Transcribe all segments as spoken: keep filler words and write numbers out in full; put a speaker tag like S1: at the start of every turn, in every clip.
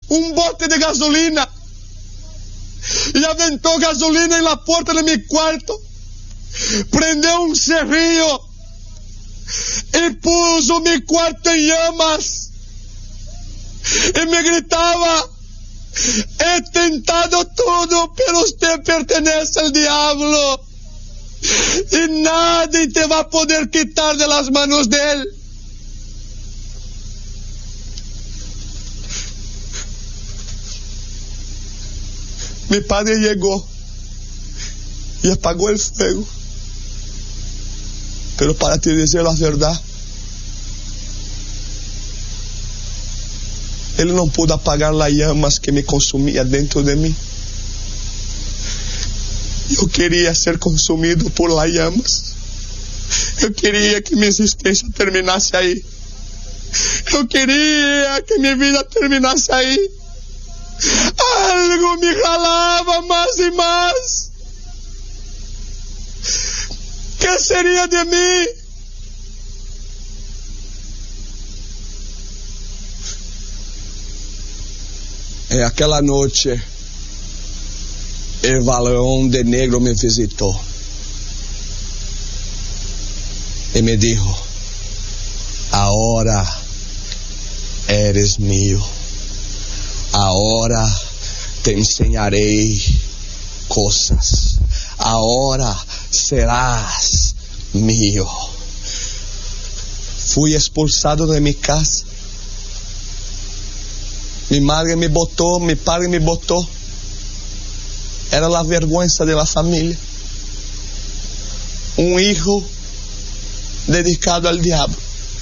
S1: un bote de gasolina y aventó gasolina en la puerta de mi cuarto. Prendió un cerrillo y puso mi cuarto en llamas. Y me gritaba: he tentado todo, pero usted pertenece al diablo. Y nadie te va a poder quitar de las manos de él. Mi padre llegó y apagó el fuego. Pero para te decir la verdad, él no pudo apagar las llamas que me consumía dentro de mí. Yo quería ser consumido por las llamas. Yo quería que mi existencia terminase ahí. Yo quería que mi vida terminase ahí. Algo me jalaba más y más. ¿Qué sería de mí? En aquella noche, el varón de negro me visitó y me dijo: ahora eres mío. Ahora te enseñaré cosas. Ahora serás mío. Fui expulsado de mi casa. Mi madre me botó, mi padre me botó. Era la vergüenza de la familia. Un hijo dedicado al diablo.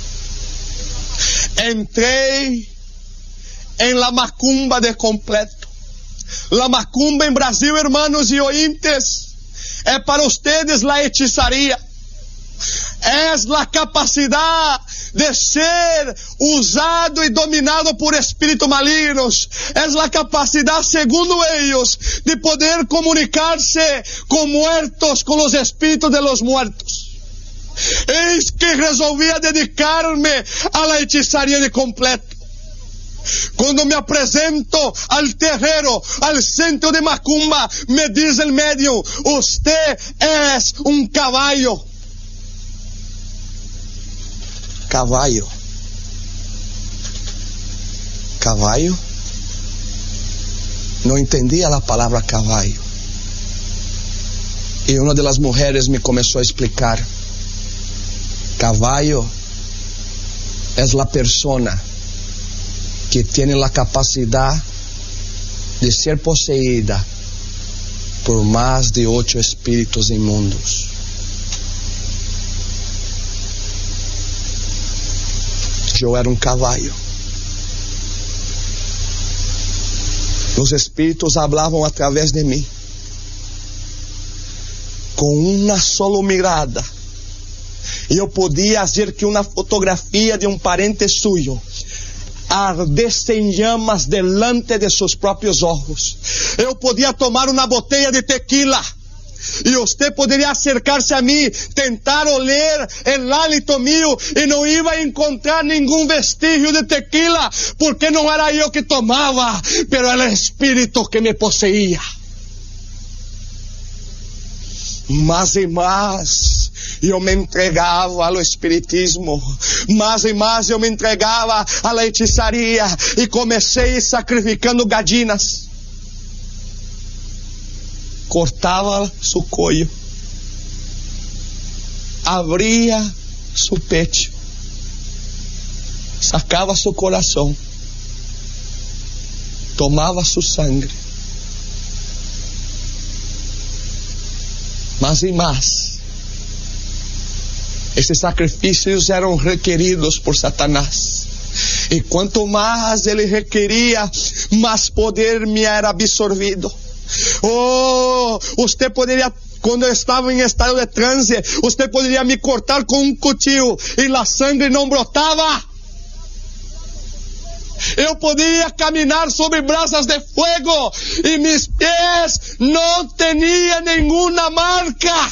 S1: Entré en la macumba de completo. La macumba en Brasil, hermanos y oyentes, es para ustedes la hechizaría. Es la capacidad de ser usado y dominado por espíritus malignos. Es la capacidad, según ellos, de poder comunicarse con muertos, con los espíritus de los muertos. Es que resolví dedicarme a la hechizaría de completo. Cuando me apresento al terrero, al centro de macumba, me dice el médium: usted es un caballo. Caballo. Caballo. No entendía la palabra caballo. Y una de las mujeres me comenzó a explicar: caballo es la persona que tiene la capacidad de ser poseída por más de ocho espíritus inmundos. Yo era un caballo. Los espíritus hablaban a través de mí. Con una sola mirada, yo podía hacer que una fotografía de un pariente suyo ardesse en llamas delante de sus propios ojos. Eu podia tomar uma botella de tequila e você poderia acercar-se a mim, tentar oler el hálito mío e não ia encontrar nenhum vestígio de tequila, porque não era eu que tomava, pero era o espírito que me posseía. Más e más eu me entregava ao espiritismo, mais e mais eu me entregava à la hechizaria e comecei sacrificando gallinas. Cortava seu cuello, abria seu pecho, sacava seu coração, tomava sua sangue. Mas e mais, esses sacrifícios eram requeridos por Satanás. E quanto mais ele requeria, mais poder me era absorvido. Oh, você poderia, quando eu estava em estado de transe, você poderia me cortar com um cuchillo e a sangue não brotava. Eu poderia caminhar sobre brasas de fogo e meus pés não tinham nenhuma marca.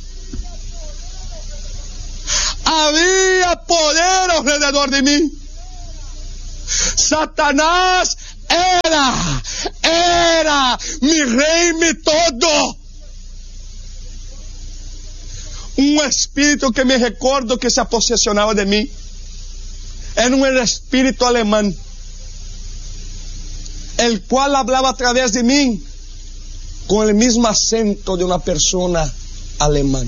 S1: Havia poder ao redor de mim. Satanás era espíritu que me recuerdo que se posesionaba de mí. Era un espíritu alemán, el cual hablaba a través de mí con el mismo acento de una persona alemana.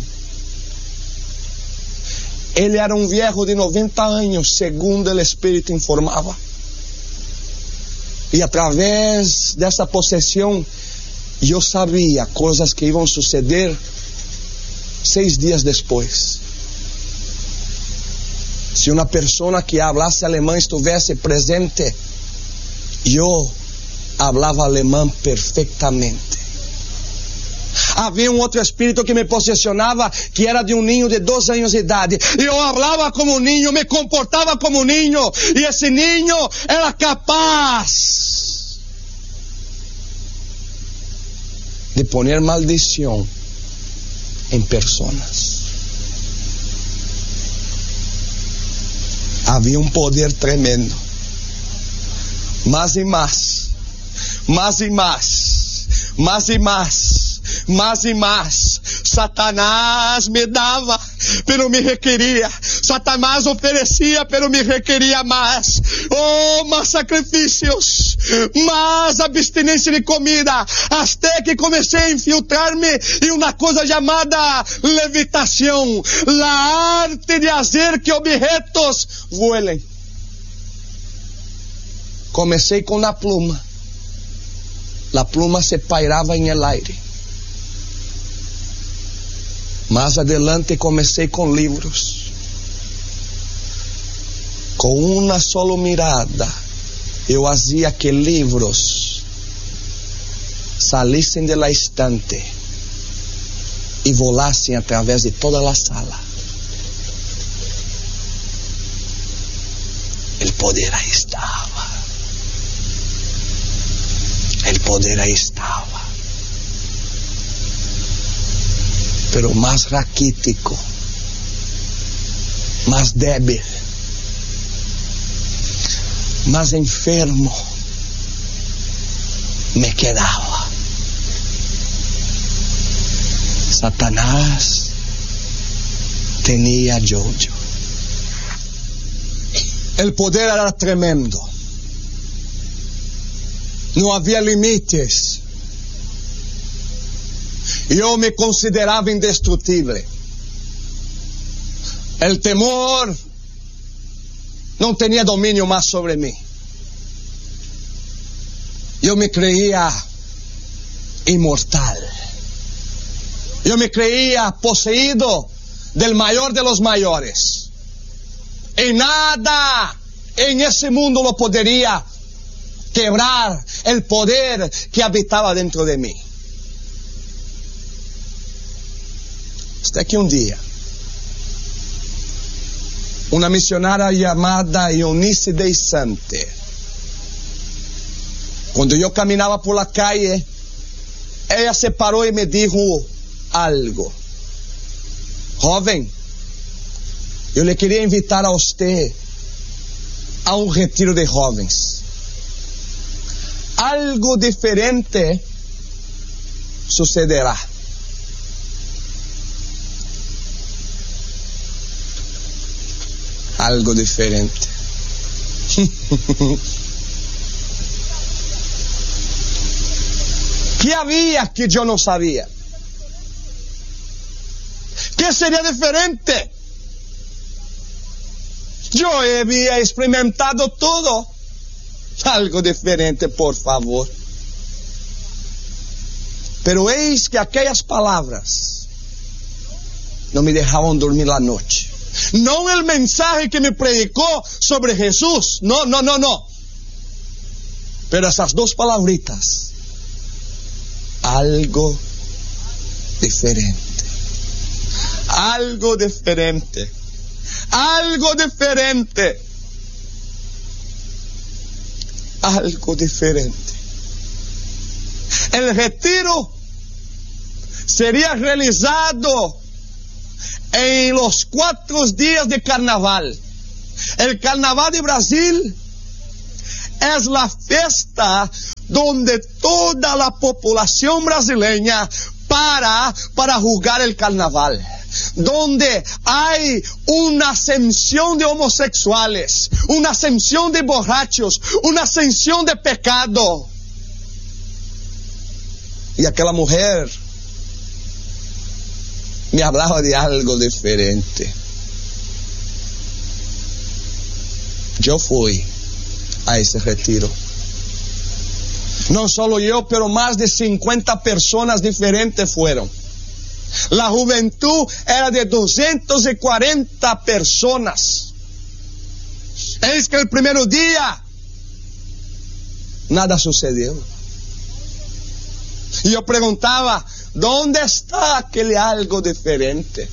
S1: Él era un viejo de noventa años, según el espíritu informaba. Y a través de esa posesión, yo sabía cosas que iban a suceder seis días después. Si una persona que hablase alemán estuviese presente, yo hablaba alemán perfectamente. Havia um outro espírito que me posesionava, que era de um ninho de doze anos de idade. E eu falava como um ninho, me comportava como um ninho. E esse ninho era capaz de poner maldição em pessoas. Havia um poder tremendo. Mais e mais, mais e mais, mais e mais. Mais e mais, Satanás me dava, pero me requeria. Satanás oferecia, pero me requeria mais. Oh, mais sacrifícios, mais abstinência de comida, até que comecei a infiltrar-me em uma coisa chamada levitação, a arte de fazer que objetos voem. Comecei com a pluma, a pluma se pairava em el aire. Mais adelante comecei com livros. Com uma sola mirada, eu fazia que livros salissem de la estante e volassem através de toda a sala. O poder aí estava. O poder aí estava. Pero más raquítico, más débil, más enfermo me quedaba. Satanás tenía yo-yo. El poder era tremendo. No había límites. Yo me consideraba indestructible. El temor no tenía dominio más sobre mí. Yo me creía inmortal. Yo me creía poseído del mayor de los mayores. Y nada en ese mundo lo podría quebrar el poder que habitaba dentro de mí. Hasta que um dia, uma missionária chamada Eunice de Sante, quando eu caminhava por la calle, ela se parou e me dijo algo. Jovem, eu lhe queria invitar a você a um retiro de jovens. Algo diferente sucederá. Algo diferente. Que havia que eu não sabia? Que seria diferente? Eu havia experimentado tudo. Algo diferente, por favor. Pero eis que aquelas palavras não me deixavam dormir a noite. Não o mensaje que me predicou sobre Jesus. Não, não, não, não. Pero essas duas palavritas. Algo diferente. Algo diferente. Algo diferente. Algo diferente. El retiro seria realizado en los cuatro días de carnaval. El carnaval de Brasil es la fiesta donde toda la población brasileña para para jugar el carnaval, donde hay una ascensión de homosexuales, una ascensión de borrachos, una ascensión de pecado. Y aquella mujer me hablaba de algo diferente. Yo fui a ese retiro. No solo yo, pero más de cincuenta personas diferentes fueron. La juventud era de doscientas cuarenta personas. Es que el primer día nada sucedió. Y yo preguntaba, ¿dónde está aquel algo diferente?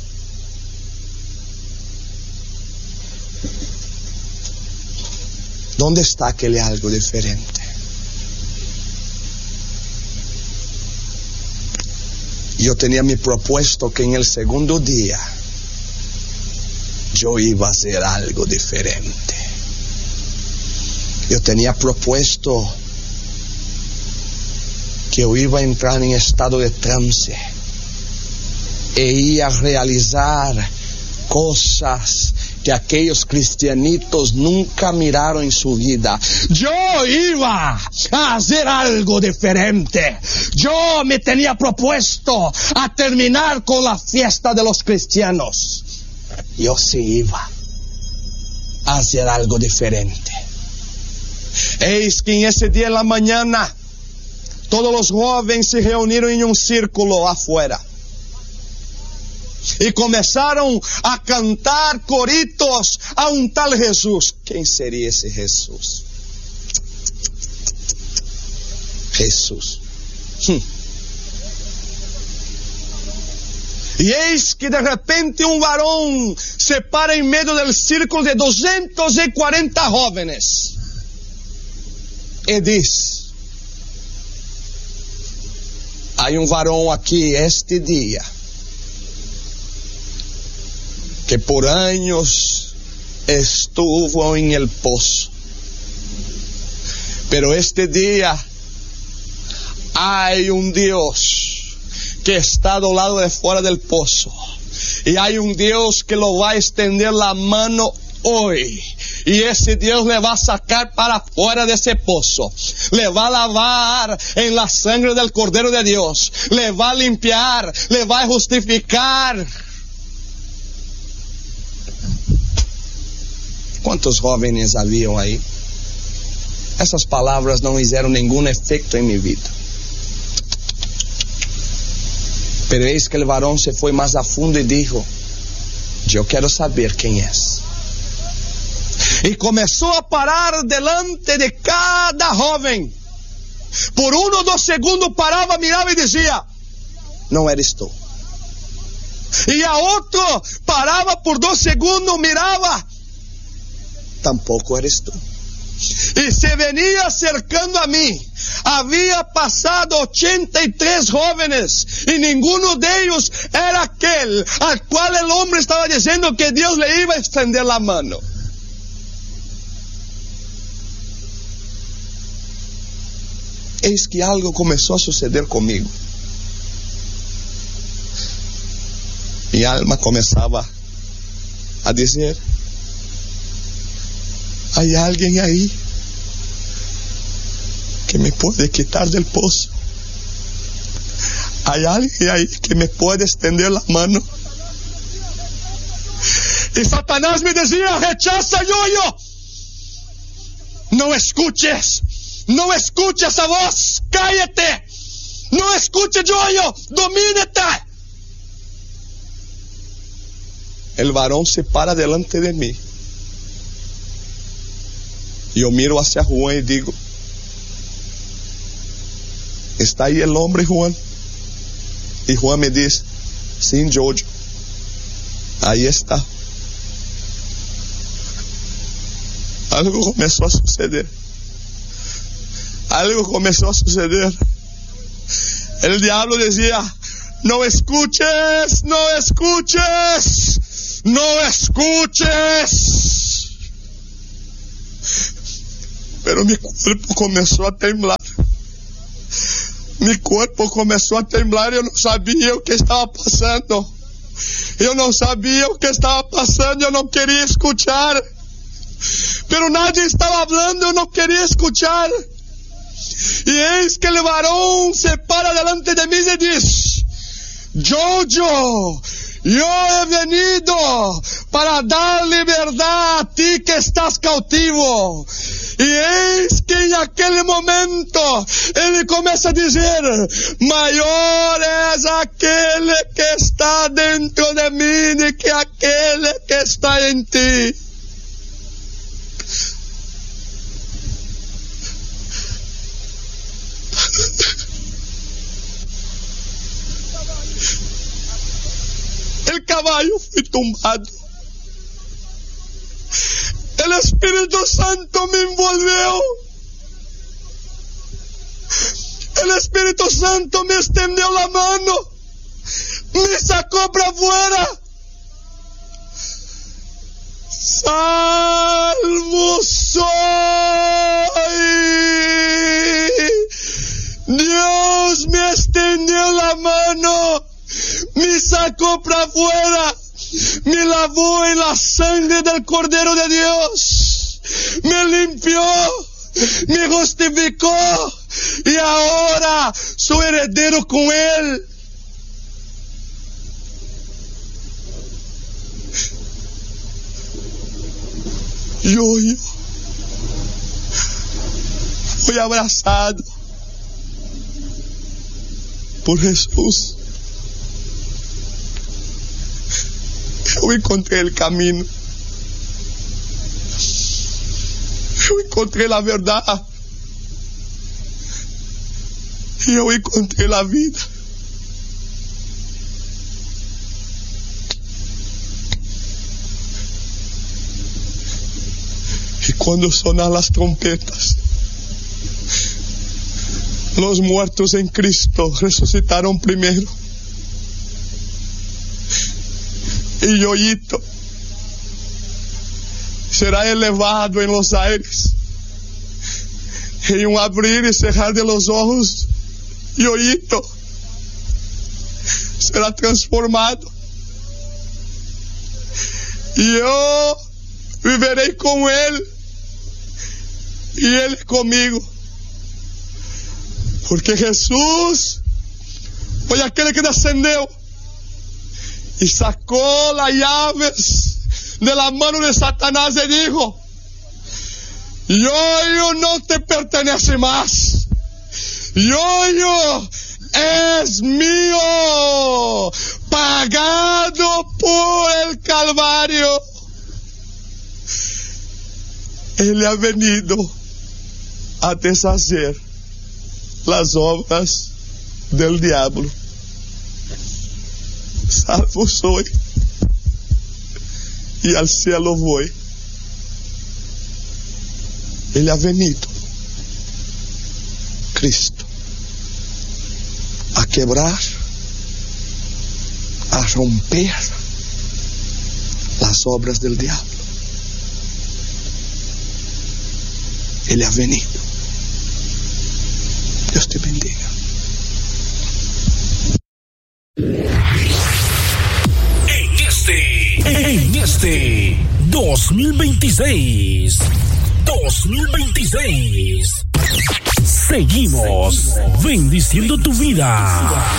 S1: ¿Dónde está aquel algo diferente? Yo tenía mi propuesto que en el segundo día yo iba a hacer algo diferente. Yo tenía propuesto que yo iba a entrar en estado de trance e iba a realizar cosas que aquellos cristianitos nunca miraron en su vida. Yo iba a hacer algo diferente. Yo me tenía propuesto a terminar con la fiesta de los cristianos. Yo sí iba a hacer algo diferente. Eis que en ese día en la mañana todos los jóvenes se reunieron en un círculo afuera. Y comenzaron a cantar coritos a un tal Jesús. ¿Quién sería ese Jesús? Jesús. Hmm. Y eis que de repente un varón se para en medio del círculo de doscientos cuarenta jóvenes. Y dice: hay un varón aquí este día que por años estuvo en el pozo, pero este día hay un Dios que está al lado de fuera del pozo, y hay un Dios que lo va a extender la mano hoy, y ese Dios le va a sacar para fuera de ese pozo, le va a lavar en la sangre del Cordero de Dios, le va a limpiar, le va a justificar. ¿Cuántos jóvenes habían ahí? Esas palabras no hicieron ningún efecto en mi vida. Pero es que el varón se fue más a fondo y dijo: yo quiero saber quién es. Y comenzó a parar delante de cada joven. Por uno o dos segundos paraba, miraba y decía: no eres tú. Y a otro paraba por dos segundos, miraba: tampoco eres tú. Y se venía acercando a mí. Había pasado ochenta y tres jóvenes y ninguno de ellos era aquel al cual el hombre estaba diciendo que Dios le iba a extender la mano. Es que algo comenzó a suceder conmigo. Mi alma comenzaba a decir: hay alguien ahí que me puede quitar del pozo. Hay alguien ahí que me puede extender la mano. Y Satanás me decía: rechaza, Yoyo. No escuches. No escuches esa voz. Cállate. No escuches, Yoyo. Domínate. El varón se para delante de mí. Yo miro hacia Juan y digo: ¿está ahí el hombre, Juan? Y Juan me dice: sí, Jojo, ahí está. Algo comenzó a suceder. Algo comenzó a suceder. El diablo decía: no escuches, no escuches, no escuches. Pero mi cuerpo comenzó a temblar. Mi cuerpo comenzó a temblar. Yo no sabía lo que estaba pasando. Eu não sabia o que estava passando, eu não queria escuchar. Pero nadie estava falando, eu não queria escuchar. E eis que o varão se para delante de mim e diz: Jojo, eu he venido para dar liberdade a ti que estás cautivo. E eis que em aquele momento ele começa a dizer: maior és aquele que está dentro de mim do que aquele que está em ti. El caballo foi tumbado. El Espíritu Santo me envolveu. El Espíritu Santo me estendeu la mano, me sacó para afuera. Salvo soy. Dios me extendió la mano, me sacó para afuera, me lavó en la sangre del Cordero de Dios, me limpió, me justificó y ahora soy heredero con Él. Yo, yo fui abrazado por Jesús. Eu encontrei o caminho. Eu encontrei a verdade. E eu encontrei a vida. E quando sonar as trompetas, os muertos em Cristo ressuscitaram primeiro. E Yoito será elevado em los aires. Em um abrir e cerrar de los ojos, Yoito será transformado. E eu viverei com Ele e Ele comigo. Porque Jesus foi aquele que descendeu y sacó las llaves de la mano de Satanás y dijo: Yoyo no te pertenece más, Yoyo es mío, pagado por el Calvario. Él ha venido a deshacer las obras del diablo. Salvo soy y al cielo voy. Él ha venido, Cristo, a quebrar, a romper las obras del diablo. Él ha venido. Dios te bendiga.
S2: En este dos mil veintiséis, dos mil veintiséis, seguimos bendiciendo tu vida.